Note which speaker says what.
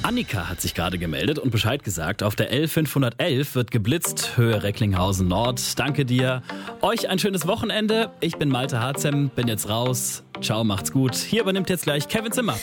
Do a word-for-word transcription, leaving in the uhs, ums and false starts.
Speaker 1: Annika hat sich gerade gemeldet und Bescheid gesagt. Auf der L fünfhundertelf wird geblitzt, Höhe Recklinghausen Nord. Danke dir. Euch ein schönes Wochenende. Ich bin Malte Harzem, bin jetzt raus. Ciao, macht's gut. Hier übernimmt jetzt gleich Kevin Zimmer.